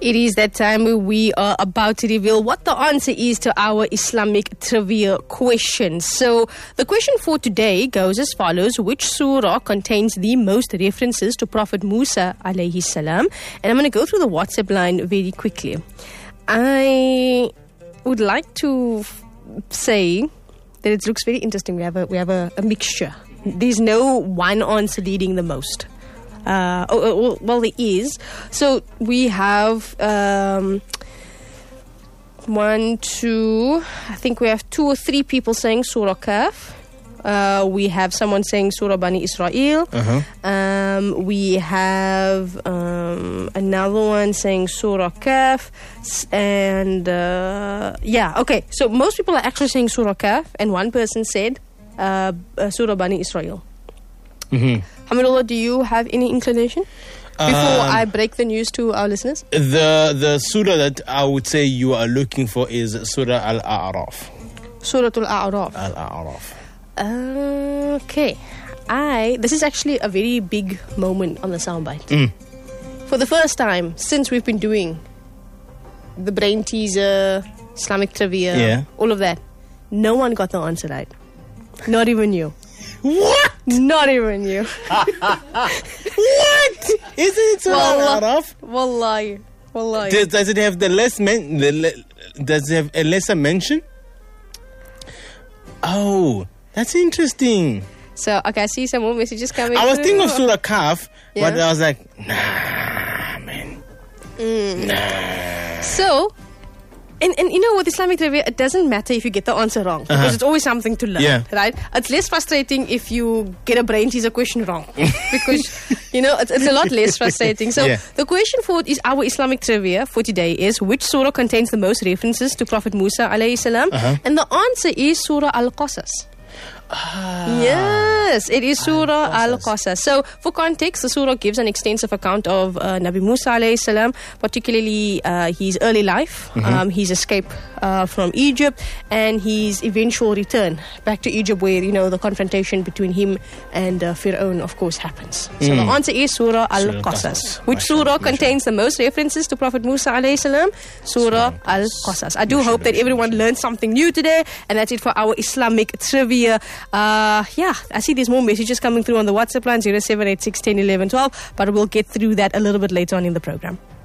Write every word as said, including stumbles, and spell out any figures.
It is that time where we are about to reveal what the answer is to our Islamic trivia question. So the question for today goes as follows. Which surah contains the most references to Prophet Musa alayhi salam? And I'm going to go through the WhatsApp line very quickly. I would like to f- say that it looks very interesting. We have a, we have a, a mixture. There's no one answer leading the most. Uh, oh, oh, well, there is. So we have um, one, two, I think we have two or three people saying Surah Kahf. Uh, we have someone saying Surah Bani Israel. Uh-huh. Um, we have um, another one saying Surah Kahf. And uh, yeah, okay. So most people are actually saying Surah Kahf, and one person said uh, uh, Surah Bani Israel. Mm-hmm. Hamidullah, do you have any inclination before Um, I break the news to our listeners? The the surah that I would say you are looking for is Surah Al-A'raf. Surah Al-A'raf. Al-A'raf. Okay. I this is actually a very big moment on the soundbite. Mm. For the first time since we've been doing the brain teaser, Islamic trivia, Yeah. all of that, no one got the answer right. Not even you. What? Not even you. What? Isn't it Surah Wallah. Al-A'raf? Wallahi. Wallahi. Does, does it have the less men? The le, does it have a lesser mention? Oh, that's interesting. So, okay, I see some more messages coming I was through. thinking of Surah Kahf, Yeah. but I was like, nah, man. Nah. So, and, and you know, with Islamic trivia, it doesn't matter if you get the answer wrong, because Uh-huh. it's always something to learn, Yeah. right? It's less frustrating if you get a brain teaser question wrong, because, you know, it's, it's a lot less frustrating. So, Yeah. the question for is our Islamic trivia for today is, which surah contains the most references to Prophet Musa alayhi salam? Uh-huh. And the answer is Surah Al-Qasas. Yes, it is Surah Al-Qasas. So, for context, the surah gives an extensive account of uh, Nabi Musa alayhi salam, particularly uh, his early life, um, his escape uh, from Egypt, and his eventual return back to Egypt, where, you know, the confrontation between him and uh, Fir'aun, of course, happens. So, the answer is Surah Al-Qasas. Which surah contains the most references to Prophet Musa alayhi salam? Surah Al-Qasas. I do hope that everyone learned something new today, and that's it for our Islamic trivia. Uh, yeah, I see there's more messages coming through on the WhatsApp line, zero seven eight six one zero one one one, but we'll get through that a little bit later on in the program.